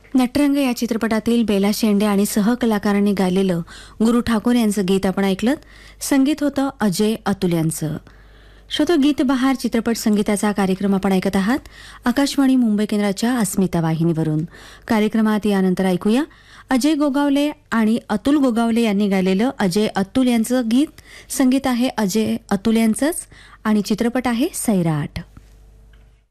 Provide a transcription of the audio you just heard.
नटरंग या चित्रपटातील बेला शेंडे आणि सहकलाकारांनी गायलेलं गुरु ठाकूर यांचं गीत आपण ऐकलं. संगीत होतं अजय अतुल यांचं. श्रोतो, गीत बहार चित्रपट संगीताचा कार्यक्रम आपण ऐकत आहात आकाशवाणी मुंबई केंद्राच्या अस्मिता वाहिनीवरून. कार्यक्रमात यानंतर ऐकूया अजय गोगावले आणि अतुल गोगावले यांनी गायलेलं अजय अतुल यांचं गीत. संगीत आहे अजय अतुल यांचंच आणि चित्रपट आहे सैराट.